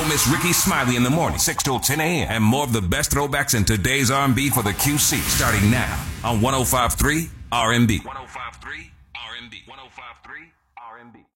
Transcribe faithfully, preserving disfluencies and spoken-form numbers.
miss Ricky Smiley in the morning, six till ten a.m. And more of the best throwbacks in today's R and B for the Q C, starting now on one oh five point three R and B. one oh five point three R and B. one oh five point three R and B.